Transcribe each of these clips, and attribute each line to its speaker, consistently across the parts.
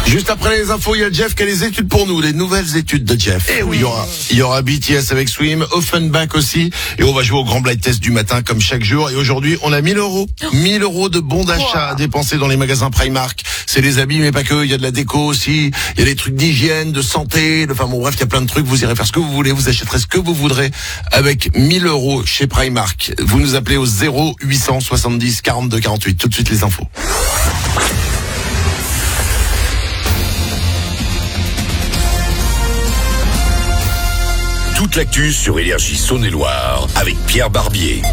Speaker 1: Juste après les infos, il y a Jeff qui a les études pour nous, les nouvelles études de Jeff.
Speaker 2: Eh oui.
Speaker 1: Il y aura BTS avec Swim, Offenbach aussi, et on va jouer au grand blind test du matin comme chaque jour. Et aujourd'hui, on a 1000 euros. 1000 euros de bons d'achat à dépenser dans les magasins Primark. C'est les habits, mais pas que. Il y a de la déco aussi. Il y a des trucs d'hygiène, de santé. Enfin bon, bref, il y a plein de trucs. Vous irez faire ce que vous voulez. Vous achèterez ce que vous voudrez avec 1000 euros chez Primark. Vous nous appelez au 0870 42 48. Tout de suite les infos.
Speaker 2: Toute l'actu sur Énergie Saône-et-Loire avec Pierre Barbier.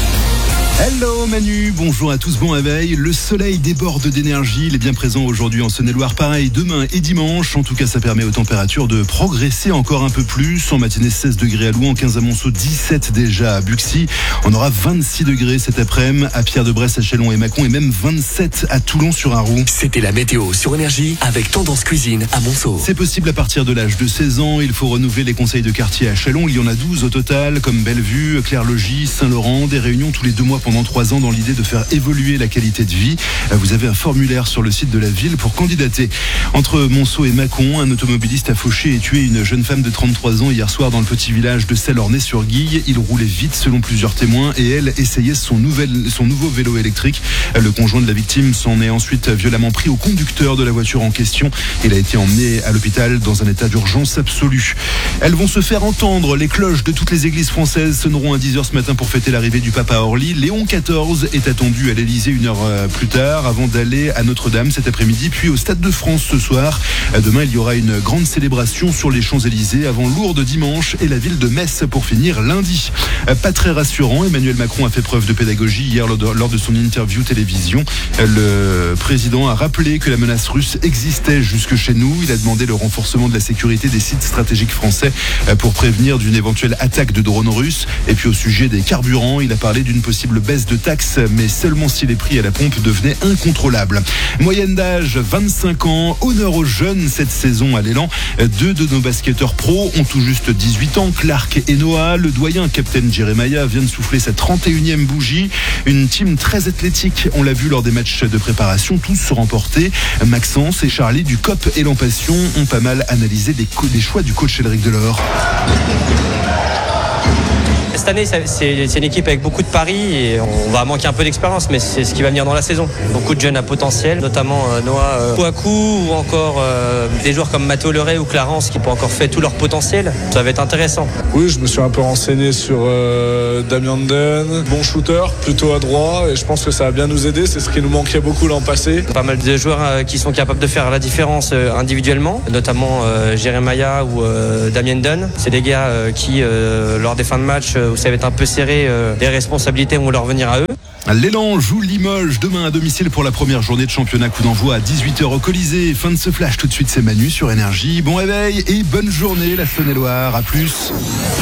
Speaker 3: Hello Manu, bonjour à tous, bon réveil. Le soleil déborde d'énergie, il est bien présent aujourd'hui en Saône-et-Loire, pareil demain et dimanche. En tout cas, ça permet aux températures de progresser encore un peu plus. En matinée, 16 degrés à Louan, 15 à Monceau, 17 déjà à Buxy. On aura 26 degrés cet après-midi à Pierre-de-Bresse, à Châlons et Mâcon, et même 27 à Toulon-sur-Arroux.
Speaker 4: C'était la météo sur Énergie avec Tendance Cuisine à Monceau.
Speaker 3: C'est possible à partir de l'âge de 16 ans. Il faut renouveler les conseils de quartier à Châlons. Il y en a 12 au total, comme Bellevue, Claire-Logis, Saint-Laurent. Des réunions tous les 2 mois pendant 3 ans dans l'idée de faire évoluer la qualité de vie. Vous avez un formulaire sur le site de la ville pour candidater. Entre Monceau et Mâcon, un automobiliste a fauché et tué une jeune femme de 33 ans hier soir dans le petit village de Celle-Ornay-sur-Guille. Il roulait vite selon plusieurs témoins et elle essayait son nouveau vélo électrique. Le conjoint de la victime s'en est ensuite violemment pris au conducteur de la voiture en question. Il a été emmené à l'hôpital dans un état d'urgence absolue. Elles vont se faire entendre. Les cloches de toutes les églises françaises sonneront à 10h ce matin pour fêter l'arrivée du pape à Orly. Léon XIV est attendu à l'Elysée 1 heure plus tard avant d'aller à Notre-Dame cet après-midi puis au Stade de France ce soir. Demain, il y aura une grande célébration sur les Champs-Élysées avant Lourdes dimanche et la ville de Metz pour finir lundi. Pas très rassurant, Emmanuel Macron a fait preuve de pédagogie hier lors de son interview télévision. Le président a rappelé que la menace russe existait jusque chez nous. Il a demandé le renforcement de la sécurité des sites stratégiques français pour prévenir d'une éventuelle attaque de drones russes. Et puis au sujet des carburants, il a parlé d'une possible baisse de taxes, mais seulement si les prix à la pompe devenaient incontrôlables. Moyenne d'âge 25 ans, honneur aux jeunes cette saison à l'élan. 2 de nos basketteurs pros ont tout juste 18 ans, Clark et Noah. Le doyen, Captain Jeremiah, vient de souffler sa 31e bougie. Une team très athlétique, on l'a vu lors des matchs de préparation, tous remportés. Maxence et Charlie du COP et l'Empassion ont pas mal analysé les choix du coach Elric Delors.
Speaker 5: Cette année, c'est une équipe avec beaucoup de paris et on va manquer un peu d'expérience, mais c'est ce qui va venir dans la saison. Beaucoup de jeunes à potentiel, notamment Noah Kouakou ou encore des joueurs comme Matteo Leray ou Clarence qui n'ont pas encore fait tout leur potentiel. Ça va être intéressant.
Speaker 6: Oui, je me suis un peu renseigné sur Damien Den, bon shooter, plutôt adroit, et je pense que ça va bien nous aider. C'est ce qui nous manquait beaucoup l'an passé.
Speaker 5: Pas mal de joueurs qui sont capables de faire la différence individuellement, notamment Jeremiah ou Damien Den. C'est des gars qui, lors des fins de match, où ça va être un peu serré, les responsabilités vont leur venir à eux.
Speaker 3: L'élan joue Limoges demain à domicile pour la première journée de championnat. Coup d'envoi à 18h au Colisée. Fin de ce flash, tout de suite c'est Manu sur Énergie. Bon réveil et bonne journée la Saône-et-Loire, à plus.